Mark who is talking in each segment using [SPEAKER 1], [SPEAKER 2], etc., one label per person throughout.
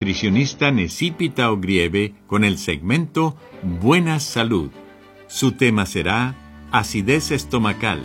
[SPEAKER 1] nutricionista Necipita Ogrieve con el segmento Buena Salud. Su tema será acidez estomacal.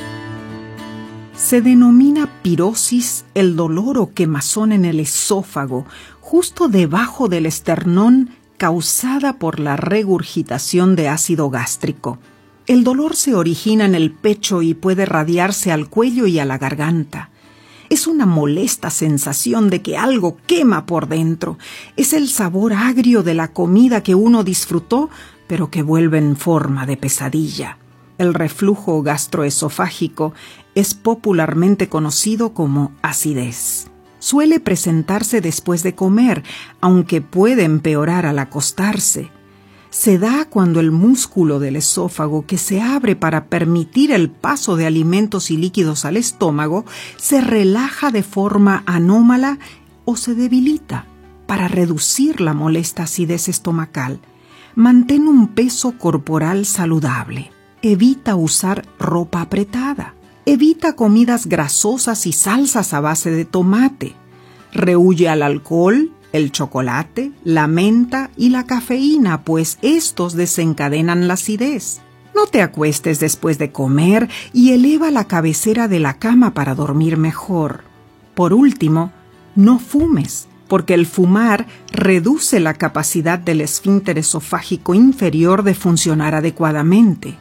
[SPEAKER 2] Se denomina pirosis el dolor o quemazón en el esófago, justo debajo del esternón, causada por la regurgitación de ácido gástrico. El dolor se origina en el pecho y puede radiarse al cuello y a la garganta. Es una molesta sensación de que algo quema por dentro. Es el sabor agrio de la comida que uno disfrutó, pero que vuelve en forma de pesadilla. El reflujo gastroesofágico es popularmente conocido como acidez. Suele presentarse después de comer, aunque puede empeorar al acostarse. Se da cuando el músculo del esófago, que se abre para permitir el paso de alimentos y líquidos al estómago, se relaja de forma anómala o se debilita. Para reducir la molesta acidez estomacal, mantén un peso corporal saludable. Evita usar ropa apretada. Evita comidas grasosas y salsas a base de tomate. Rehúye al alcohol, el chocolate, la menta y la cafeína, pues estos desencadenan la acidez. No te acuestes después de comer y eleva la cabecera de la cama para dormir mejor. Por último, no fumes, porque el fumar reduce la capacidad del esfínter esofágico inferior de funcionar adecuadamente.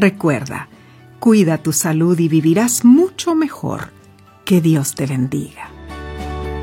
[SPEAKER 2] Recuerda, cuida tu salud y vivirás mucho mejor. Que Dios te bendiga.